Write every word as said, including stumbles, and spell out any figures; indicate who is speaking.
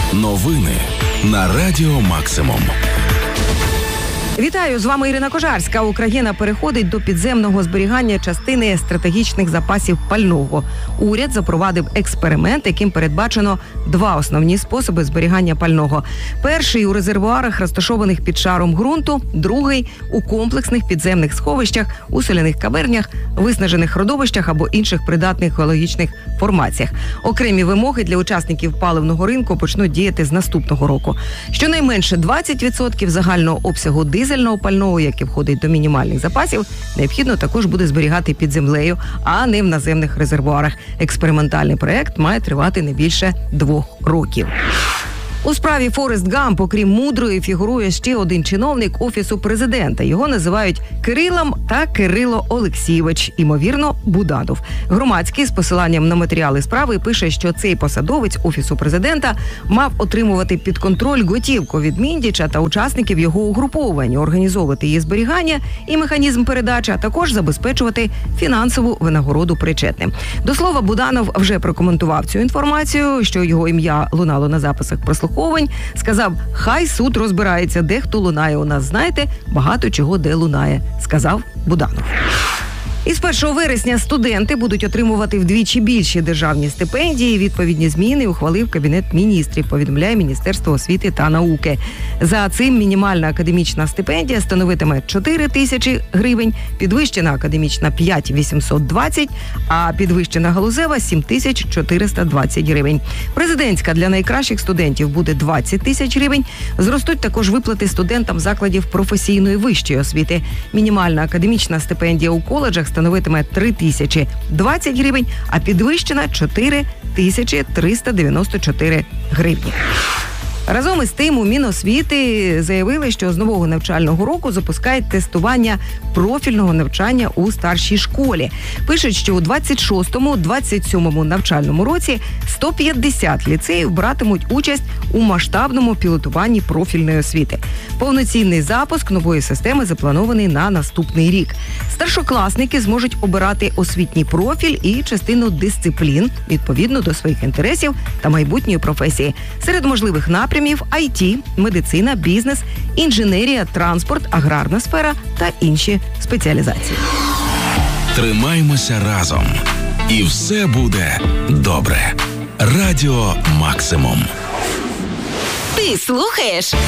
Speaker 1: Новини на Радіо Максимум.
Speaker 2: Вітаю, з вами Ірина Кожарська. Україна переходить до підземного зберігання частини стратегічних запасів пального. Уряд запровадив експеримент, яким передбачено два основні способи зберігання пального. Перший – у резервуарах, розташованих під шаром ґрунту. Другий – у комплексних підземних сховищах, у соляних кавернях, виснажених родовищах або інших придатних геологічних формаціях. Окремі вимоги для учасників паливного ринку почнуть діяти з наступного року. Щонайменше двадцять відсотків загального обсягу дизельного пального, яке входить до мінімальних запасів, необхідно також буде зберігати під землею, а не в наземних резервуарах. Експериментальний проект має тривати не більше двох років. У справі Форест Гамп, окрім Мудрої, фігурує ще один чиновник Офісу президента. Його називають Кирилом та Кирило Олексійович, імовірно, Буданов. Громадський з посиланням на матеріали справи пише, що цей посадовець Офісу президента мав отримувати під контроль готівку від Міндіча та учасників його угруповання, організовувати її зберігання і механізм передачі, а також забезпечувати фінансову винагороду причетним. До слова, Буданов вже прокоментував цю інформацію, що його ім'я лунало на записах прослуховування. Сказав, хай суд розбирається, де хто лунає у нас, знаєте, багато чого де лунає, сказав Буданов. Із першого вересня студенти будуть отримувати вдвічі більші державні стипендії. Відповідні зміни ухвалив Кабінет міністрів, повідомляє Міністерство освіти та науки. За цим мінімальна академічна стипендія становитиме чотири тисячі гривень, підвищена академічна – п'ять тисяч вісімсот двадцять, а підвищена галузева – сім тисяч чотириста двадцять гривень. Президентська для найкращих студентів буде двадцять тисяч гривень. Зростуть також виплати студентам закладів професійної вищої освіти. Мінімальна академічна стипендія у коледжах становитиме три тисячі двадцять гривень, а підвищена – чотири тисячі триста дев'яносто чотири гривні. Разом із тим, у Міносвіти заявили, що з нового навчального року запускають тестування профільного навчання у старшій школі. Пишуть, що у двадцять шостому - двадцять сьомому навчальному році сто п'ятдесят ліцеїв братимуть участь у масштабному пілотуванні профільної освіти. Повноцінний запуск нової системи запланований на наступний рік. Старшокласники зможуть обирати освітній профіль і частину дисциплін відповідно до своїх інтересів та майбутньої професії. Серед можливих напрямів – ай ті, медицина, бізнес, інженерія, транспорт, аграрна сфера та інші спеціалізації.
Speaker 1: Тримаймося разом. І все буде добре. Радіо Максимум.
Speaker 3: Ти слухаєш